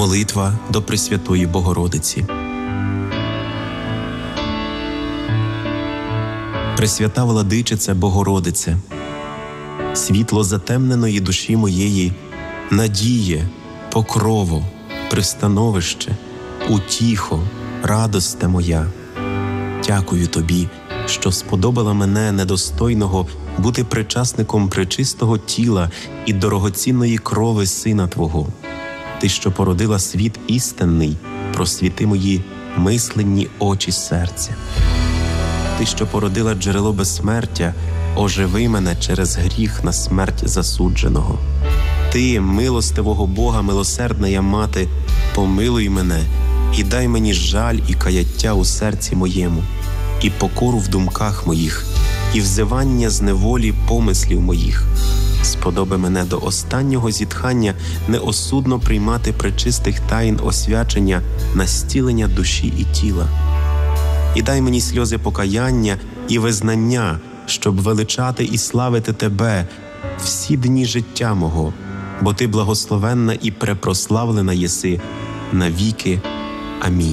Молитва до Пресвятої Богородиці. Пресвята Владичице Богородице, світло затемненої душі моєї, надіє, покрово, пристановище, утіхо, радосте моя. Дякую Тобі, що сподобала мене, недостойного, бути причасником пречистого тіла і дорогоцінної крови Сина Твого. Ти, що породила світ істинний, просвіти мої мисленні очі серця. Ти, що породила джерело безсмертя, оживи мене через гріх на смерть засудженого. Ти, милостивого Бога, милосердна я мати, помилуй мене і дай мені жаль і каяття у серці моєму, і покору в думках моїх, і взивання з неволі помислів моїх. Сподоби мене до останнього зітхання неосудно приймати пречистих таїн освячення на зцілення душі і тіла. І дай мені сльози покаяння і визнання, щоб величати і славити Тебе всі дні життя мого, бо Ти благословенна і препрославлена єси навіки. Амінь.